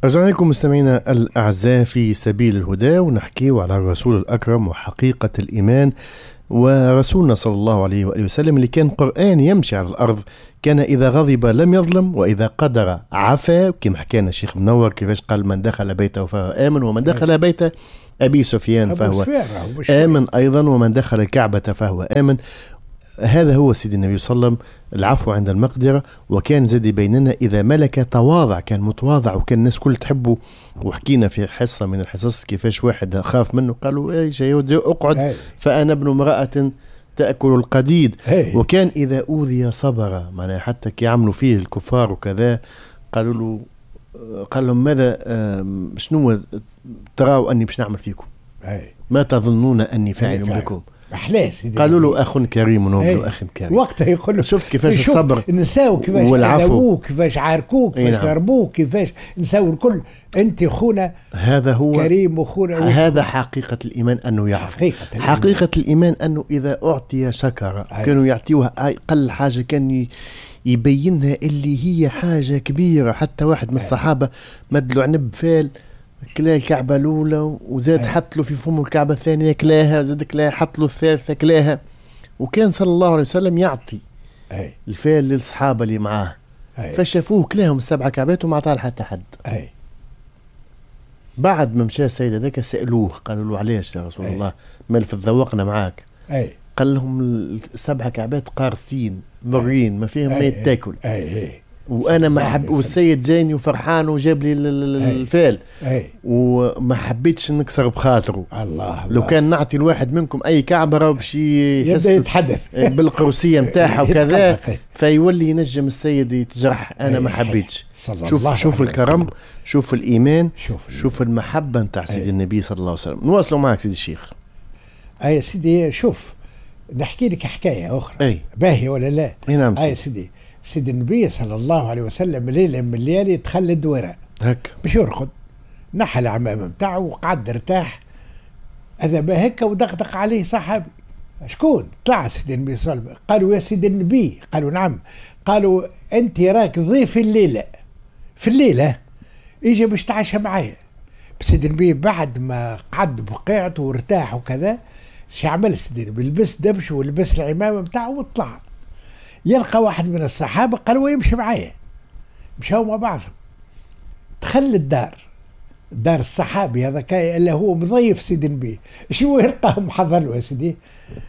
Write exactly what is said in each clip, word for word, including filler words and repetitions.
رجعنا لكم مستمعينا الأعزاء في سبيل الهدى، ونحكي على الرسول الأكرم وحقيقة الإيمان. ورسولنا صلى الله عليه وآله وسلم اللي كان قرآن يمشي على الأرض، كان إذا غضب لم يظلم وإذا قدر عفا، كما حكينا الشيخ منور كيفاش قال: من دخل بيته فهو آمن، ومن دخل بيت أبي سفيان فهو آمن أيضا، ومن دخل الكعبة فهو آمن. هذا هو سيد النبي صلى الله عليه وسلم، العفو عند المقدرة. وكان زادي بيننا إذا ملك تواضع، كان متواضع وكان الناس كل تحبه. وحكينا في حصة من الحصص كيفاش واحد خاف منه، قالوا ايش يا ودي اقعد فأنا ابن امرأة تأكل القديد. وكان إذا أوذي صبر، معناها حتى كي يعملوا فيه الكفار وكذا قالوا له، قال لهم: ماذا شنو تراوا أني باش نعمل فيكم؟ ما تظنون أني فاعل بكم؟ قالوا له: أخ كريم وابن أخ كريم. وقتها يقول له: شفت كيفاش الصبر نساو، كيفاش عذبوك، كيفاش عاركوك، كيفاش ضربوك، كيفاش نساو الكل. أنت خونا، هذا هو كريم وخونا. هذا حقيقة الإيمان، أنه يعرف حقيقة الإيمان. حقيقة الإيمان أنه إذا أعطي شكر. كانوا يعطيوها أقل حاجة كان يبينها اللي هي حاجة كبيرة. حتى واحد من الصحابة مدلو عنب فال، كلا الكعبة الأولى وزاد أي. حط له في فمه الكعبة الثانية كلاها، زاد كلاها، حط له الثالثة كلاها. وكان صلى الله عليه وسلم يعطي أي. الفال للصحابة اللي معاه، أي. فشافوه كلاهم السبعة كعبات وما عطاه حتى حد. أي. بعد ما مشى السيد هذاك سألوه، قالوا له: علاش يا رسول أي. الله مال في ذوقنا معاك؟ أي. قال لهم: السبعة كعبات قارسين ضرين ما فيهم ما يتاكل، وانا ما حب، والسيد جاني وفرحان وجاب لي الفال، أي. وما حبيتش نكسر بخاطره. الله لو الله. كان نعطي الواحد منكم اي كعبه راه باش يبدا يتحدث بالقروسيه نتاعها وكذا، فيولي ينجم السيد يتجرح. انا ما حبيتش. شوف شوف الكرم، شوف الايمان، شوف, شوف المحبه نتاع سيدي النبي صلى الله عليه وسلم. نواصلوا معك سيدي الشيخ. اي سيدي، شوف نحكي لك حكايه اخرى أي. باهيه ولا لا؟ نعم اي سيدي. سيد النبي صلى الله عليه وسلم ليلة من الليالي دخل الدويرة هك باش يرقد، نحى العمامة متاعه وقعد ارتاح. هذا ما هكا ودقدق عليه صحابي: شكون؟ طلع سيد النبي صلى الله عليه وسلم. قالوا: يا سيد النبي. قالوا: نعم. قالوا: انت راك ضيف الليلة، في الليلة اجى باش تعشى معايا. سيد النبي بعد ما قعد بقيعته وارتاح وكذا، شو عمل سيد النبي؟ لبس دبش ولبس العمامة متاعه وطلع. يلقى واحد من الصحابة قالوا: يمشي معايا. مشاو مع بعضهم، دخل الدار، دار الصحابي هذا اللي هو مضيف سيد النبي. شو يلقاه محضر له يا سيدي؟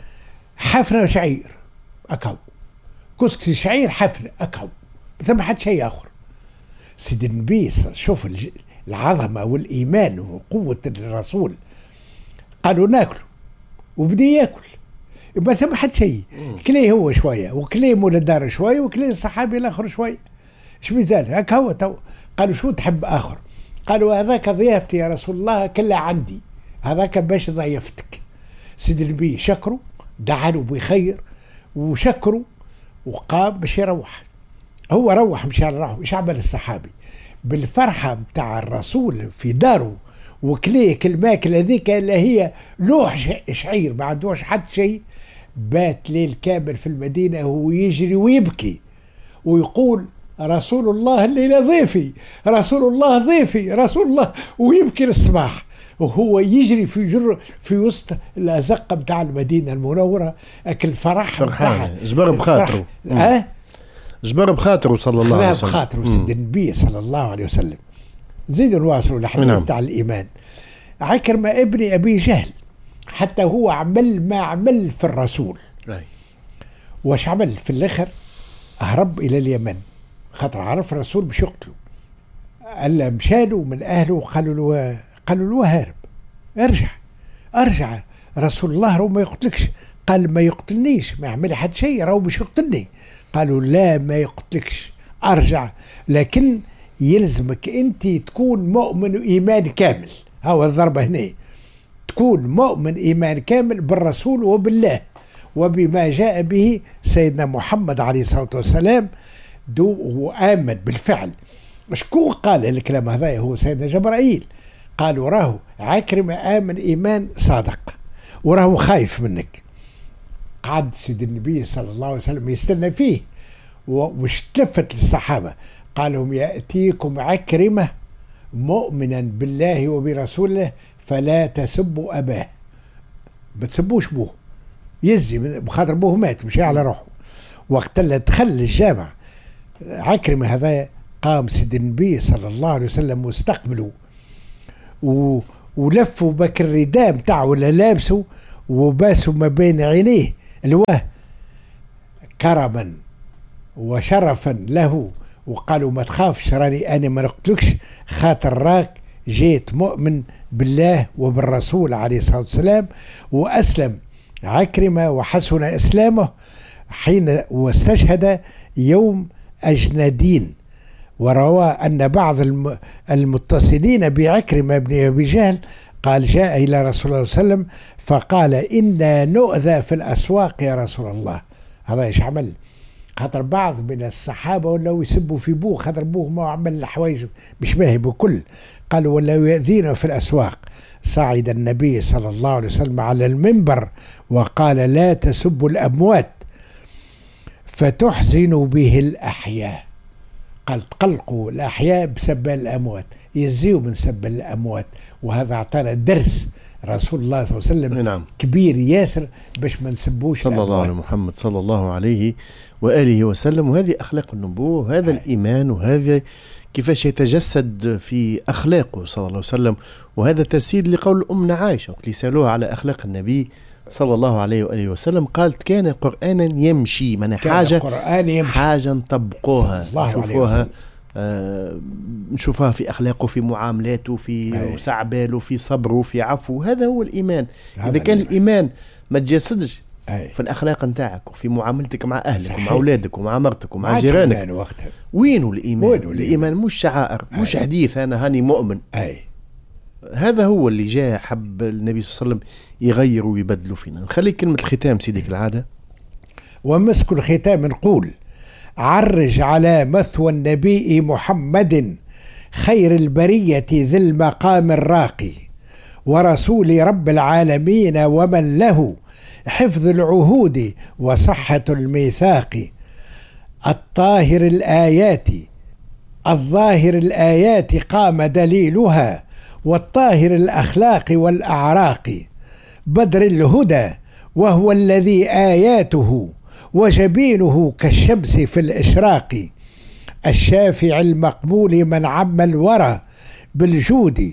حفنة شعير أكاو، كسكسي شعير، حفنة أكاو، ثم حد شيء آخر. سيد النبي شوف العظمة والإيمان وقوة الرسول. قالوا: ناكل، وبدي ياكل، يبقى ثم حد شيء. كليه هو شوية، وكليه مول الدار شوية، وكليه الصحابي الآخر شوية. ايش بيزال هكا هو تو. قالوا: شو تحب آخر؟ قالوا: هذاك ضيافتي يا رسول الله، كلها عندي، هذاك باش ضيفتك. سيد النبي شكروا، دعا له بخير وشكروا، وقام باش يروح. هو روح مشى روح. ايش عمل الصحابي؟ بالفرحة متاع الرسول في داره وكليه كل ماكل هذيك اللي هي لوح شعير ما عندوش حد شيء، بات ليل كامل في المدينة هو يجري ويبكي ويقول: رسول الله الليلة ضيفي، رسول الله ضيفي، رسول الله، ويبكي للصباح. وهو يجري في جر في وسط الأزقة بتاع المدينة المنورة، أكل فرح فرحان جبر بخاطره. أه؟ جبر بخاطره صلى الله عليه وسلم. بخاطره سيد النبي صلى الله عليه وسلم. زيد نواصلوا الحديث بتاع الإيمان. عكرمة ابن أبي جهل، حتى هو عمل ما عمل في الرسول. أي. واش عمل في الآخر؟ أهرب إلى اليمن، خاطر عرف الرسول باش يقتله. قال مشالوا من أهله وقالوا له قالوا له هارب، ارجع ارجع، رسول الله رو ما يقتلكش. قال: ما يقتلنيش، ما يعمل حد شيء، رو باش يقتلني. قالوا: لا ما يقتلكش، ارجع، لكن يلزمك انت تكون مؤمن ايمان كامل. هو الضربة هنا، تكون مؤمن ايمان كامل بالرسول وبالله وبما جاء به سيدنا محمد عليه الصلاة والسلام. دو وآمن بالفعل. شكون قال الكلام هذا؟ هو سيدنا جبرائيل. قالوا: راهو عكرمة آمن إيمان صادق وراهو خايف منك. قعد سيد النبي صلى الله عليه وسلم يستنى فيه، وش تلفت للصحابة قالوا: يأتيكم عكرمة مؤمنا بالله وبرسوله فلا تسبوا أباه، ما تسبوش بوه، يزي بخاطر بوه مات مش على روحه. وقت اللي دخل الجامع عكرمة هذا قام سيد النبي صلى الله عليه وسلم واستقبله و... ولفوا بك الرداء بتاعه ولا لابسه وباسوا ما بين عينيه الواه كرما وشرفا له، وقالوا ما تخافش راني أنا ما نقتلكش خاطر راك جيت مؤمن بالله وبالرسول عليه الصلاة والسلام. وأسلم عكرمة وحسن إسلامه حين واستشهد يوم أجندين. وروى أن بعض المتصلين بعكرمة بن أبي جهل قال جاء إلى رسول الله صلى الله عليه وسلم فقال إنا نؤذى في الأسواق يا رسول الله. هذا إيش عمل؟ خاطر بعض من الصحابة ولاو يسبوا في بوه خاطر بوه ما عمل الحوايج مش باهي بكل. قالوا ولاو يأذينا في الأسواق. صعد النبي صلى الله عليه وسلم على المنبر وقال لا تسبوا الأموات فتحزنوا به الأحياء. قال تقلقوا الأحياء بسب الأموات، يزيوا من سب الأموات. وهذا أعطانا درس رسول الله صلى الله عليه وسلم نعم. كبير ياسر باش ما نسبوش صلى الله على محمد صلى الله عليه وآله وسلم. وهذه أخلاق النبوة وهذا آه. الإيمان وهذا كيفاش يتجسد في أخلاقه صلى الله عليه وسلم. وهذا تسيد لقول أمنا عائشة وقت سألوها على أخلاق النبي صلى الله عليه وآله وسلم قالت كان قرآنا يمشي، من حاجة يمشي. حاجة نطبقوها نشوفوها آه نشوفها في أخلاقه في معاملاته في سعباله في صبره في عفو. هذا هو الإيمان. إذا كان الإيمان ما تجسدش أي. في الأخلاق نتاعك وفي معاملتك مع أهلك ومع أولادك ومع مرتك ومع جيرانك وينه الإيمان؟ وينه الإيمان؟ مش شعائر مش أي. حديث أنا هاني مؤمن أي. هذا هو اللي جاء حب النبي صلى الله عليه وسلم يغير ويبدله فينا. نخلي كلمة الختام سيدك العادة. ومسك الختام نقول عرج على مثوى النبي محمد خير البرية ذي المقام الراقي ورسول رب العالمين ومن له حفظ العهود وصحة الميثاق الطاهر الآيات الظاهر الآيات قام دليلها والطاهر الأخلاق والأعراق بدر الهدى وهو الذي آياته وجبينه كالشمس في الإشراق الشافع المقبول من عم الورى بالجود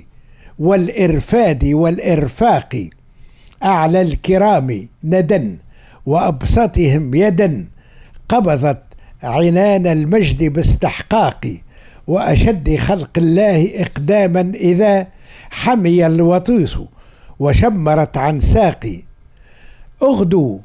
والإرفاد والإرفاق أعلى الكرام ندى وأبسطهم يدا قبضت عنان المجد باستحقاق وأشد خلق الله إقداما إذا حمي الوطيس وشمرت عن ساقي أغدوا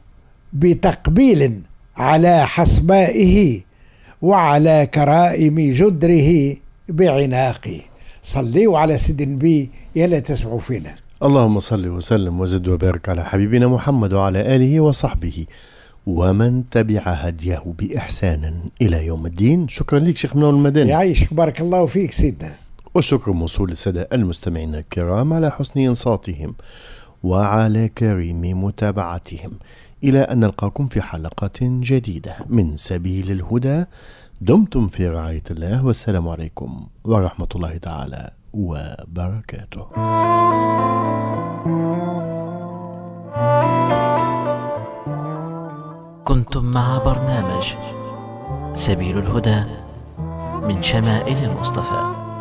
بتقبيل على حصبائه وعلى كرائم جدره بعناقه. صلوا على سيد النبي يلا تسمعوا فينا. اللهم صل وسلم وزد وبارك على حبيبنا محمد وعلى آله وصحبه ومن تبع هديه بإحسان إلى يوم الدين. شكرا لك شيخ منون المدني. يعيشك بارك الله فيك سيدنا. وشكر موصول للسادة المستمعين الكرام على حسن إنصاتهم وعلى كريم متابعتهم. إلى أن نلقاكم في حلقة جديدة من سبيل الهدى. دمتم في رعاية الله والسلام عليكم ورحمة الله تعالى وبركاته. كنتم مع برنامج سبيل الهدى من شمائل المصطفى.